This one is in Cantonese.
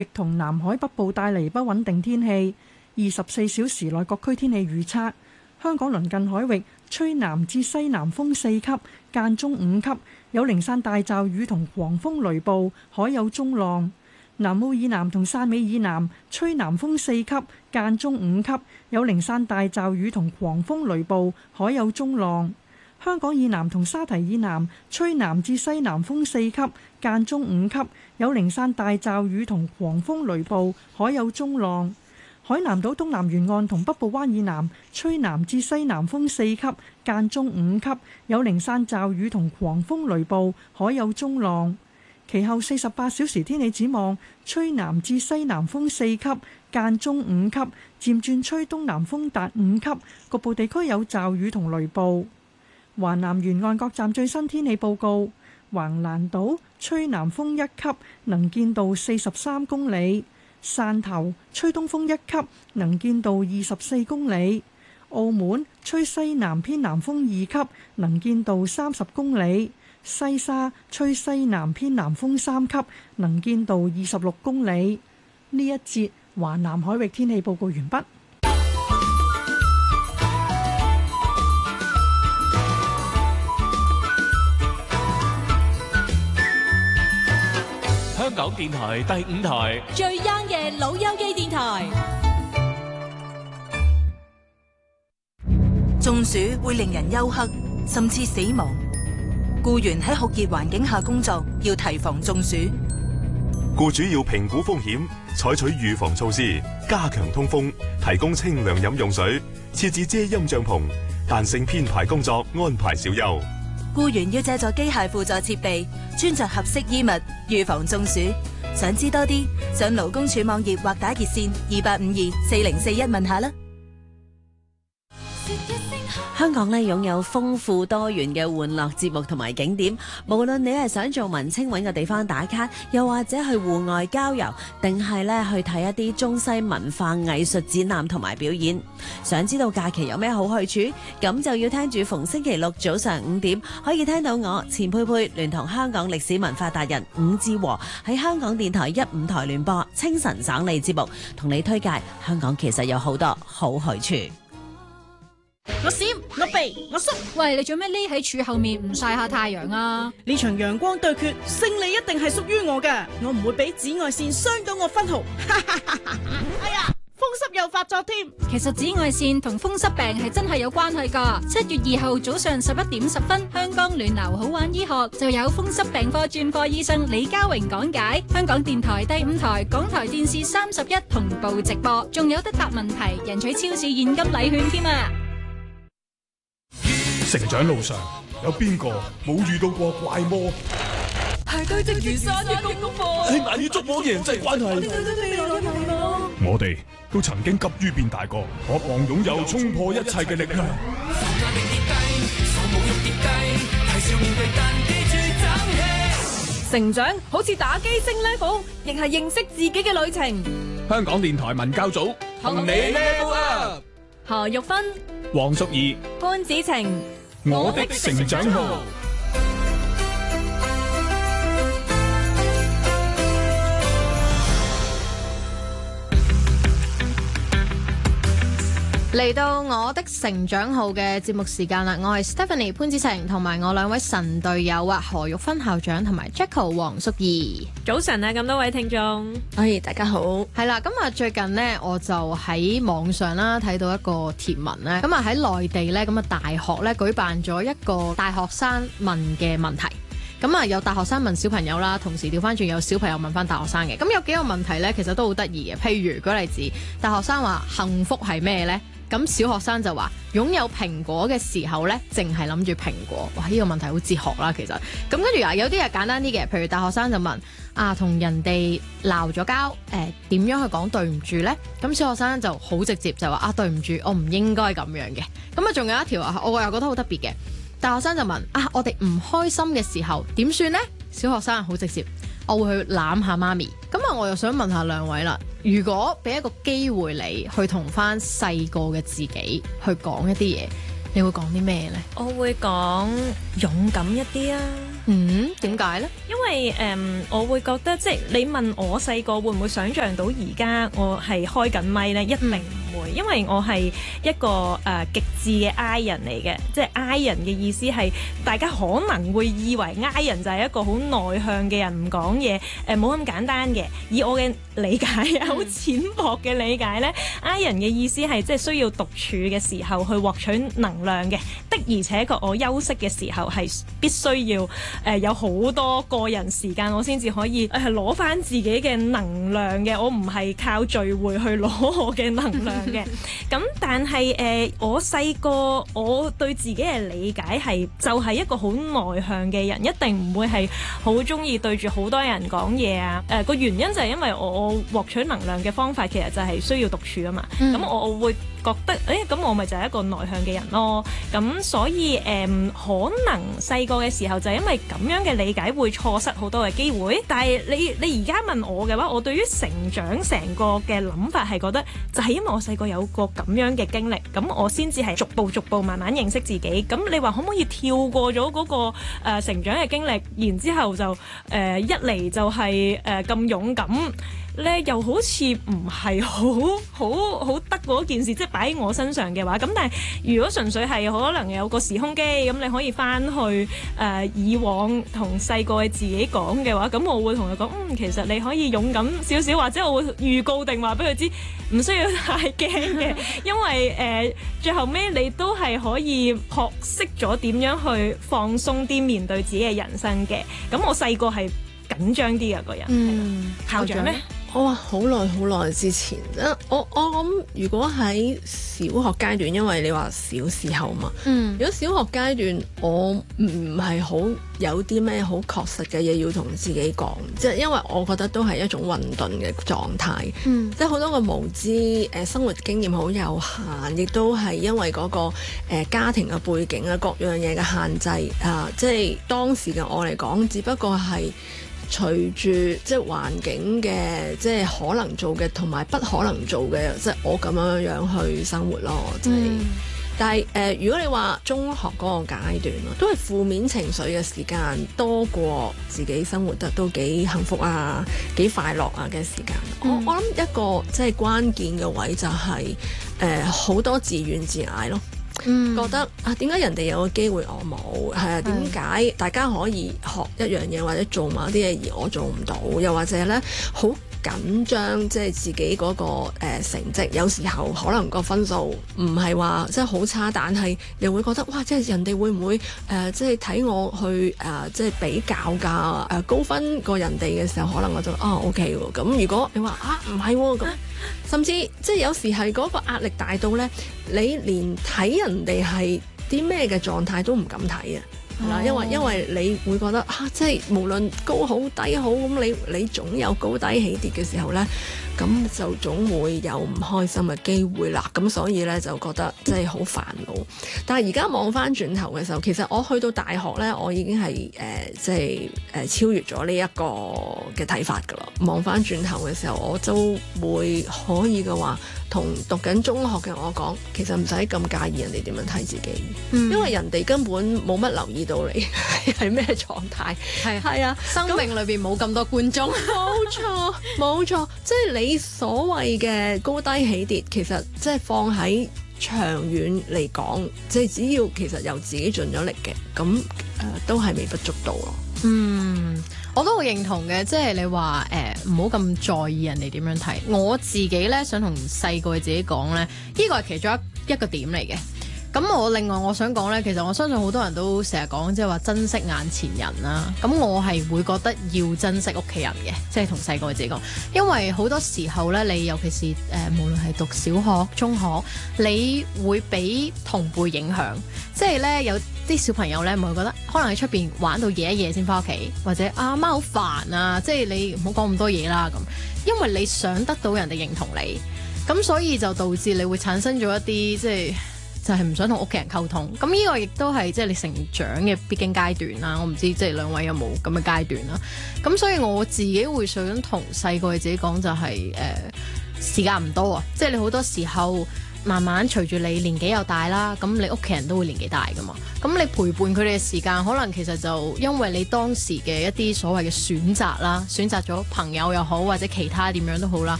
同南海北部帶嚟不穩定天氣。24小時內各區天氣預測：香港鄰近海域吹南至西南風4級，間中5級，有零散大驟雨同狂風雷暴，海有中浪。南澳以南同汕尾以南吹南風4級，間中5級，有零散大驟雨同狂風雷暴，海有中浪。香港以南同沙堤以南吹南至西南風4級，間中5級，有零散大驟雨同狂風雷暴，海有中浪。海南島東南沿岸同北部灣以南吹南至西南風4級，間中5級，有零散驟雨同狂風雷暴，海有中浪。其後48小時天氣展望：吹南至西南風4級，間中5級，漸轉吹東南風達5級，局部地區有驟雨同雷暴。華南沿岸各站最新天氣報告：橫瀾島吹南風1級，能見度43公里；汕頭吹東風1級，能見度24公里；澳門吹西南偏南風2級，能見度30公里；西沙吹西南偏南風3級，能見度26公里。呢一節華南海域天氣報告完畢。 香港電台第5台最 young 嘅老友記電台。 中暑會令人休克，甚至死亡。僱員喺酷熱環境下工作，要提防中暑。 僱主要評估風險，採取預防措施，加強通風，提供清涼飲用水，設置遮陰帳篷，彈性編排工作，安排小休。 僱員要借助機械輔助設備，穿着合適衣物，預防中暑。想知多啲，上勞工處網頁或打熱線28524041問下啦。 香港咧擁有豐富多元嘅玩樂節目同埋景點，無論你係想做文青揾個地方打卡，又或者去戶外郊遊，定係咧去睇一啲中西文化藝術展覽同埋表演。想知道假期有咩好去處？咁就要聽住逢星期六早上5點，可以聽到我錢佩佩聯同香港歷史文化達人伍志和喺香港電台15台聯播清晨省理節目，同你推介香港其實有好多好去處。 我閃，我避，我縮。喂，你做咩匿喺柱後面唔曬下太陽啊？ 呢場陽光對決，勝利一定係屬於我嘅，我唔會俾紫外線傷到我分毫。哎呀，風濕又發作添。 其實紫外線同風濕病係真係有關係㗎。7月2號早上11點10分，香港暖流好玩醫學就有風濕病科專科醫生李家榮講解。香港電台第5台、港台電視31同步直播，仲有得答問題，贏取超市現金禮券添啊！ 成長路上有邊個冇遇到過怪魔？ 係堆積如山嘅功課， 係難以捉摸嘅人際關係。 我哋都曾經急於變大個，渴望擁有衝破一切嘅力量。 成長好似打機升 level， 亦係認識自己嘅旅程。 香港電台文教組同你 level up。何玉芬、 黃淑儀、 潘子晴， 我的成長號。 嚟到我的成長號嘅節目時間啦，我係 Stephanie 潘子晴，同埋我2位神隊友啊，何玉芬校長同埋 Jacko 黃淑儀。 早晨啊，咁多位聽眾， 大家好。係啦，咁啊最近呢，我就喺網上啦睇到一個貼文咧，咁啊喺內地咧，咁啊大學咧舉辦咗一個大學生問嘅問題。咁啊，有大學生問小朋友啦，同時調翻轉有小朋友問翻大學生嘅。咁有幾個問題呢，其實都好得意嘅。譬如舉例子，大學生話幸福係咩呢？咁小學生就話擁有蘋果嘅時候呢，淨係諗住蘋果。哇！呢個問題好哲學啦，其實。咁跟住有啲係簡單啲嘅，譬如大學生就問同人哋鬧咗交，點樣去講對唔住呢？咁小學生就好直接就話對唔住，我唔應該咁樣嘅。咁啊，仲有一條我又覺得好特別嘅。大學生就問我哋唔開心嘅時候點算呢？小學生好直接，我會去攬下媽咪。咁啊，我又想問下兩位啦，如果俾一個機會你去同翻細個嘅自己去講一啲嘢，你會講啲咩呢？ 我會講勇敢一啲啊。 點解呢？ 因為我會覺得即係你問我細個會唔會想像到而家我係開緊咪呢？一定唔會，因為我係一個極致嘅 I 人嚟嘅，即係 I 人嘅意思係大家可能會以為 I 人就係一個好內向嘅人，唔講嘢，冇咁簡單嘅。以我嘅理解好淺薄嘅理解呢， I 人嘅意思係即係需要獨處嘅時候去獲取能量嘅，的而且確我休息嘅時候係必須要有好多個人時間，我先至可以攞翻自己嘅能量嘅。我唔係靠聚會去攞我嘅能量嘅。咁但係我細個我對自己嘅理解係就係一個好內向嘅人，一定唔會係好中意對住好多人講嘢啊。個原因就係因為我獲取能量嘅方法其實就係需要獨處啊嘛。咁我會覺得咁我咪就係一個內向嘅人咯。咁所以可能細個嘅時候就係因為咁樣嘅理解會錯失好多嘅機會。但係你而家問我嘅話，我對於成長成個嘅諗法係覺得就係因為我細個有個咁樣嘅經歷，咁我先至係逐步慢慢認識自己。咁你話可唔可以跳過咗嗰個成長嘅經歷，然之後就一嚟就係咁勇敢咧？又好似唔係好得嗰件事，即係擺喺我身上嘅話。咁但係如果純粹係可能有個時空機，咁你可以翻去以往同細個嘅自己講嘅話，咁我會同佢講，其實你可以勇敢少少，或者我會預告定話俾佢知，唔需要太驚嘅，因為最後尾你都係可以學識咗點樣去放鬆啲面對自己嘅人生嘅。咁我細個係緊張啲嘅個人。校長呢？ 我話好耐之前，我諗如果喺小學階段，因為你話小時候嘛，如果小學階段我唔係好有啲咩好確實嘅嘢要同自己講，即係因為我覺得都係一種混沌嘅狀態，即係好多個無知，生活經驗好有限，亦都係因為嗰個家庭嘅背景啊，各樣嘢嘅限制即係當時嘅我嚟講，只不過係隨住即係環境嘅即係可能做嘅同埋不可能做嘅，即係我咁樣去生活咯。即係但係如果你話中學嗰個階段咯，都係負面情緒嘅時間多過自己生活得都幾幸福啊、幾快樂啊嘅時間。我諗一個即係關鍵嘅位就係好多自怨自艾咯。覺得點解人哋有個機會我冇？係啊，點解大家可以學一樣嘢或者做某啲嘢而我做唔到？又或者呢，好緊張，即係自己嗰個成績，有時候可能個分數唔係話即係好差，但係又會覺得哇，即係人哋會唔會即係睇我去即係比較㗎？高分過人哋嘅時候，可能我就OK 喎。咁如果你話唔係喎咁。甚至即係有時係嗰個壓力大到呢，你連睇人哋係啲咩嘅狀態都唔敢睇啊！係啦，因為你會覺得即係無論高好低好，咁你總有高低起跌嘅時候呢，咁就總會有唔開心嘅機會啦。咁所以呢，就覺得即係好煩惱。但係而家望翻轉頭嘅時候，其實我去到大學呢，我已經係即係超越咗呢一個嘅睇法㗎啦。望翻轉頭嘅時候，我都會可以嘅話，同讀緊中學嘅我講，其實唔使咁介意人哋點樣睇自己，因為人哋根本冇乜留意到你係咩狀態。係啊， 生命裏邊冇咁多觀眾。 冇錯，即係你所謂嘅高低起跌，其實即係放喺長遠嚟講，即係只要其實由自己盡咗力嘅，咁都係微不足道咯。 我都好認同嘅，即係你話唔好咁在意人哋點樣睇。我自己咧想同細個嘅自己講咧，呢個係其中一個點嚟嘅。咁另外我想講咧，其實我相信好多人都成日講，即係話珍惜眼前人啦。咁我係會覺得要珍惜屋企人嘅，即係同細個嘅自己講，因為好多時候咧，你尤其是無論係讀小學、中學，你會俾同輩影響。即係咧，有啲小朋友咧，咪會覺得可能喺出邊玩到夜一夜先翻屋企，或者阿媽好煩啊，即係你唔好講咁多嘢啦咁。因為你想得到人哋認同你，咁所以就導致你會產生咗一啲就係唔想同屋企人溝通。咁呢個亦都係即係你成長嘅必經階段啦。我唔知即係兩位有冇咁嘅階段啦。咁所以我自己會想同細個嘅自己講就係時間唔多啊，即係你好多時候慢慢隨住你年紀又大啦，咁你屋企人都會年紀大噶嘛，咁你陪伴佢哋嘅時間，可能其實就因為你當時嘅一啲所謂嘅選擇啦，選擇咗朋友又好或者其他點樣都好啦，